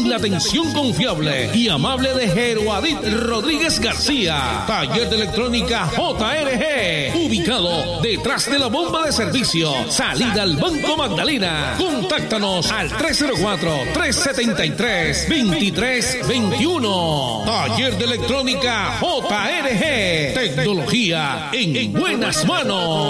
con la atención confiable y amable de Jeroadit Rodríguez García. Taller de Electrónica JRG, ubicado detrás de la bomba de servicio, salida al Banco Magdalena. Contáctanos al 304-373-2321. Taller de Electrónica JRG, tecnología en buenas manos.